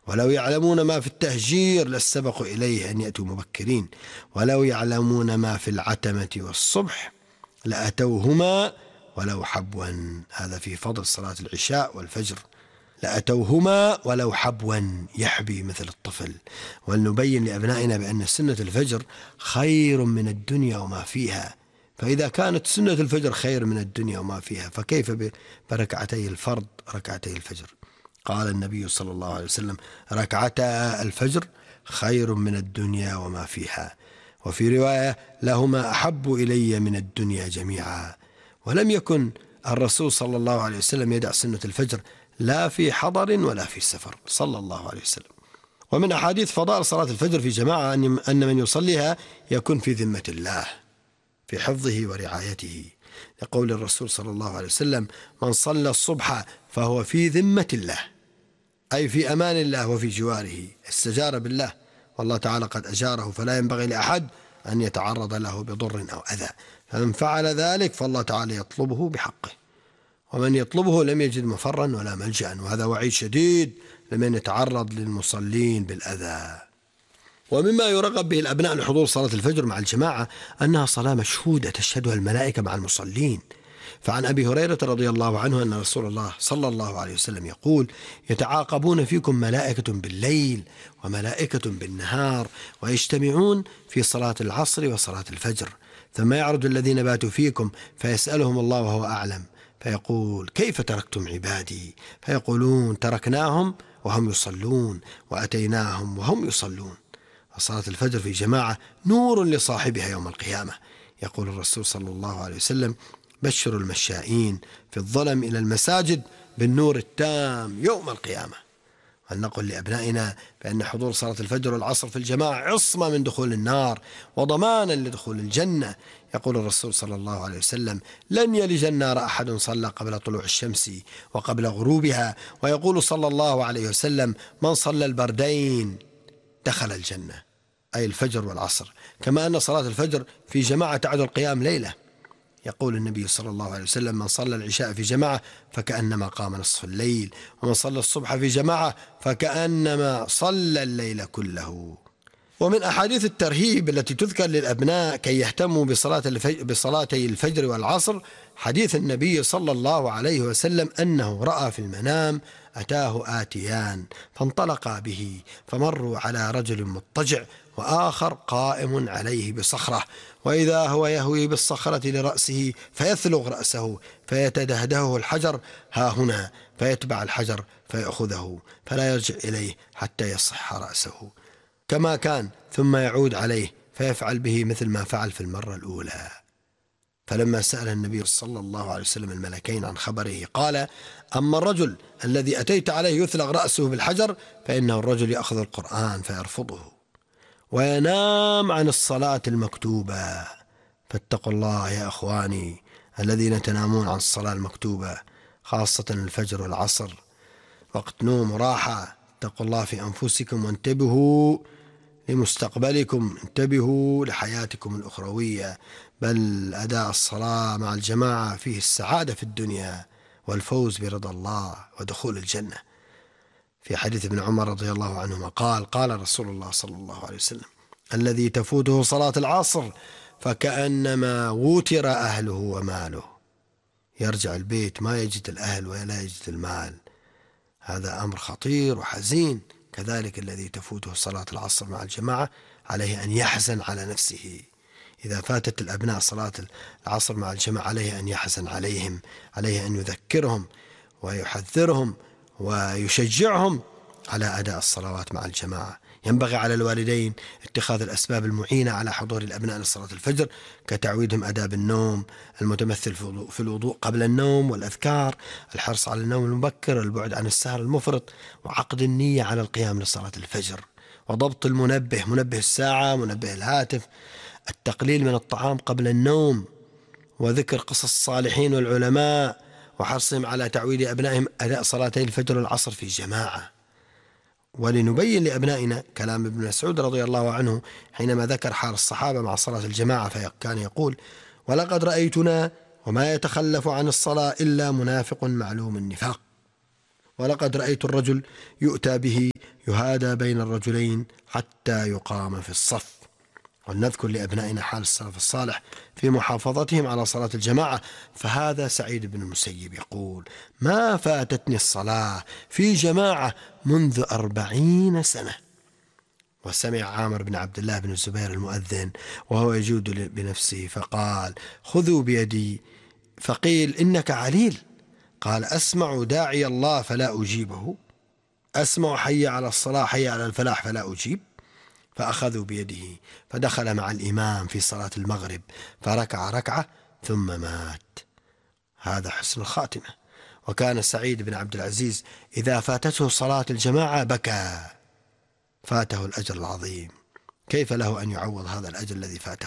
ولو يعلمون ما في التهجير لاستبقوا إليه أن يأتوا مبكرين، ولو يعلمون ما في العتمة والصبح لأتوهما ولو حبوا. هذا في فضل صلاة العشاء والفجر. لأتوهما ولو حبوا، يحبي مثل الطفل. ولنبين لأبنائنا بأن سنة الفجر خير من الدنيا وما فيها، فإذا كانت سنة الفجر خير من الدنيا وما فيها فكيف بركعتي الفرض ركعتي الفجر؟ قال النبي صلى الله عليه وسلم: ركعتا الفجر خير من الدنيا وما فيها. وفي رواية: لهما أحب إلي من الدنيا جميعا. ولم يكن الرسول صلى الله عليه وسلم يدع سنة الفجر لا في حضر ولا في سفر صلى الله عليه وسلم. ومن أحاديث فضائل صلاة الفجر في جماعة أن من يصليها يكون في ذمة الله في حفظه ورعايته، لقول الرسول صلى الله عليه وسلم: من صلى الصبح فهو في ذمة الله، أي في أمان الله وفي جواره، استجار بالله، والله تعالى قد أجاره، فلا ينبغي لأحد أن يتعرض له بضر أو أذى، فمن فعل ذلك فالله تعالى يطلبه بحقه، ومن يطلبه لم يجد مفرا ولا ملجأ، وهذا وعيد شديد لمن يتعرض للمصلين بالأذى. ومما يرغب به الأبناء لحضور صلاة الفجر مع الجماعة أنها صلاة مشهودة تشهدها الملائكة مع المصلين. فعن أبي هريرة رضي الله عنه أن رسول الله صلى الله عليه وسلم يقول: يتعاقبون فيكم ملائكة بالليل وملائكة بالنهار، ويجتمعون في صلاة العصر وصلاة الفجر، ثم يعرج الذين باتوا فيكم فيسألهم الله وهو أعلم، فيقول: كيف تركتم عبادي؟ فيقولون: تركناهم وهم يصلون وأتيناهم وهم يصلون. وصلاة الفجر في جماعة نور لصاحبها يوم القيامة. يقول الرسول صلى الله عليه وسلم: بشروا المشائين في الظلم إلى المساجد بالنور التام يوم القيامة. ولنقل لأبنائنا بأن حضور صلاة الفجر والعصر في الجماعة عصمة من دخول النار وضمانا لدخول الجنة. يقول الرسول صلى الله عليه وسلم: لن يلج النار أحد صلى قبل طلوع الشمس وقبل غروبها. ويقول صلى الله عليه وسلم: من صلى البردين دخل الجنة، أي الفجر والعصر. كما أن صلاة الفجر في جماعة تعدل قيام ليلة. يقول النبي صلى الله عليه وسلم: من صلى العشاء في جماعة فكأنما قام نصف الليل، ومن صلى الصبح في جماعة فكأنما صلى الليل كله. ومن أحاديث الترهيب التي تذكر للأبناء كي يهتموا بصلاتي الفجر والعصر حديث النبي صلى الله عليه وسلم أنه رأى في المنام أتاه آتيان فانطلقا به فمروا على رجل مضطجع وآخر قائم عليه بصخرة، وإذا هو يهوي بالصخرة لرأسه فيثلغ رأسه فيتدهده الحجر ها هنا، فيتبع الحجر فيأخذه فلا يرجع إليه حتى يصح رأسه كما كان، ثم يعود عليه فيفعل به مثل ما فعل في المرة الأولى. فلما سأل النبي صلى الله عليه وسلم الملكين عن خبره قال: أما الرجل الذي أتيت عليه يثلغ رأسه بالحجر فإنه الرجل يأخذ القرآن فيرفضه وينام عن الصلاة المكتوبة. فاتقوا الله يا أخواني الذين تنامون عن الصلاة المكتوبة، خاصة الفجر والعصر، وقت نوم وراحة. اتقوا الله في أنفسكم وانتبهوا لمستقبلكم، انتبهوا لحياتكم الأخروية، بل أداء الصلاة مع الجماعة فيه السعادة في الدنيا والفوز برضا الله ودخول الجنة. في حديث ابن عمر رضي الله عنهما قال رسول الله صلى الله عليه وسلم: الذي تفوته صلاة العصر فكأنما وتر أهله وماله. يرجع البيت ما يجد الأهل ولا يجد المال، هذا أمر خطير وحزين. كذلك الذي تفوته صلاة العصر مع الجماعة عليه أن يحزن على نفسه. إذا فاتت الأبناء صلاة العصر مع الجماعة عليه أن يحزن عليهم، عليه أن يذكرهم ويحذرهم ويشجعهم على أداء الصلوات مع الجماعة. ينبغي على الوالدين اتخاذ الأسباب المعينة على حضور الأبناء لصلاة الفجر، كتعويدهم آداب النوم المتمثل في الوضوء قبل النوم والأذكار، الحرص على النوم المبكر، البعد عن السهر المفرط، وعقد النية على القيام لصلاة الفجر، وضبط المنبه، منبه الساعة، منبه الهاتف، التقليل من الطعام قبل النوم، وذكر قصص الصالحين والعلماء، وحرصهم على تعويد أبنائهم أداء صلاتي الفجر والعصر في جماعة. ولنبين لأبنائنا كلام ابن مسعود رضي الله عنه حينما ذكر حال الصحابة مع صلاة الجماعة، فكان يقول: ولقد رأيتنا وما يتخلف عن الصلاة إلا منافق معلوم النفاق، ولقد رأيت الرجل يؤتى به يهادى بين الرجلين حتى يقام في الصف. ولنذكر لأبنائنا حال السلف الصالح في محافظتهم على صلاة الجماعة. فهذا سعيد بن المسيب يقول: ما فاتتني الصلاة في جماعة منذ 40 سنة. وسمع عامر بن عبد الله بن الزبير المؤذن وهو يجود بنفسه فقال: خذوا بيدي. فقيل: إنك عليل. قال: أسمع داعي الله فلا أجيبه، أسمع حي على الصلاة حي على الفلاح فلا أجيب. فأخذوا بيده فدخل مع الإمام في صلاة المغرب فركع ركعة ثم مات. هذا حسن الخاتمة. وكان سعيد بن عبد العزيز إذا فاتته صلاة الجماعة بكى، فاته الأجر العظيم، كيف له أن يعوض هذا الأجر الذي فاته؟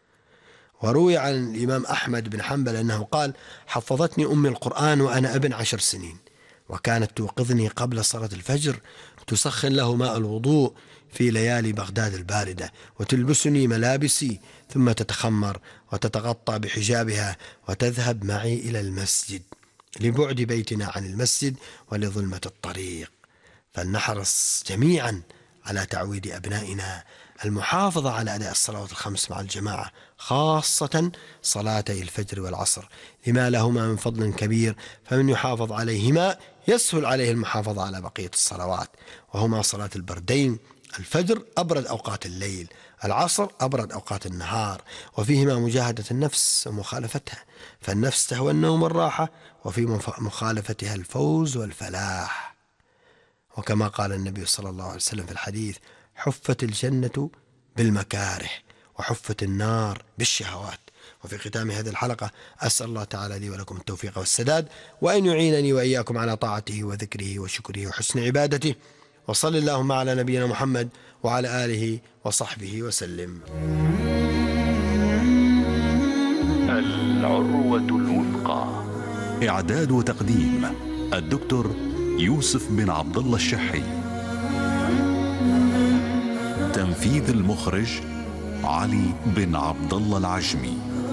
وروي عن الإمام أحمد بن حنبل أنه قال: حفظتني أمي القرآن وأنا ابن 10 سنين، وكانت توقظني قبل صلاة الفجر، تسخن له ماء الوضوء في ليالي بغداد الباردة، وتلبسني ملابسي، ثم تتخمر وتتغطى بحجابها وتذهب معي إلى المسجد لبعد بيتنا عن المسجد ولظلمة الطريق. فلنحرص جميعا على تعويد أبنائنا المحافظة على أداء الصلوات الخمس مع الجماعة، خاصة صلاتي الفجر والعصر، لما لهما من فضل كبير، فمن يحافظ عليهما يسهل عليه المحافظة على بقية الصلوات، وهما صلاة البردين. الفجر أبرد أوقات الليل، العصر أبرد أوقات النهار، وفيهما مجاهدة النفس ومخالفتها، فالنفس تهوى النوم والراحة، وفي مخالفتها الفوز والفلاح. وكما قال النبي صلى الله عليه وسلم في الحديث: حفت الجنة بالمكاره وحفت النار بالشهوات. وفي ختام هذه الحلقة أسأل الله تعالى لي ولكم التوفيق والسداد، وأن يعينني وإياكم على طاعته وذكره وشكره وحسن عبادته. وصل اللهم على نبينا محمد وعلى آله وصحبه وسلم. العروة الوثقى. إعداد وتقديم الدكتور يوسف بن عبد الله الشحي. تنفيذ المخرج علي بن عبد الله العجمي.